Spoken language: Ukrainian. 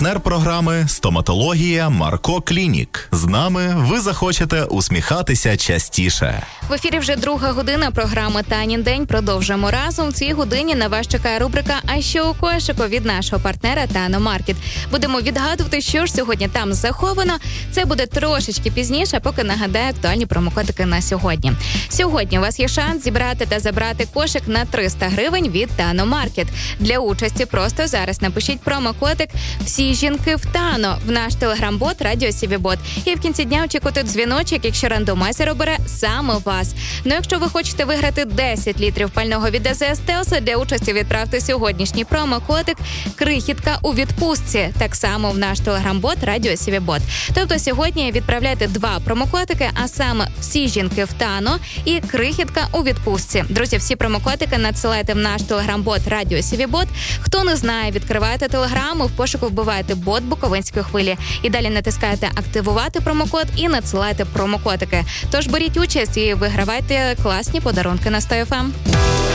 Партнер програми «Стоматологія Марко Клінік». З нами ви захочете усміхатися частіше. В ефірі вже друга година програми «Танін день». Продовжуємо разом. В цій годині на вас чекає рубрика «А що у кошику» від нашого партнера Тано Маркет. Будемо відгадувати, що ж сьогодні там заховано. Це буде трошечки пізніше, поки нагадаю актуальні промокодики на сьогодні. Сьогодні у вас є шанс зібрати та забрати кошик на 300 гривень від Тано Маркет. Для участі просто зараз напишіть промокодик «Всі жінки в Тано» в наш телеграм-бот «Радіо Сівібот». І в кінці дня очікуйте дзвіночок, якщо рандомайзер обере саме вас. Ну, якщо ви хочете виграти 10 літрів пального від АЗС Телса, для участі відправте сьогоднішній промокодик «Крихітка у відпустці». Так само в наш телеграм-бот «Радіо Сівібот». Тобто сьогодні відправляйте 2 промокодики, а саме «Всі жінки в Тано» і «Крихітка у відпустці». Друзі, всі промокодики надсилайте в наш телеграм-бот «Радіо Сівібот». Хто не знає, відкривайте телеграму, в пошуку вбиваєте бот Буковинської хвилі. І далі натискаєте «Активувати промокод» і надсилайте промокодики. Тож беріть участь і вигравайте класні подарунки на 100 FM.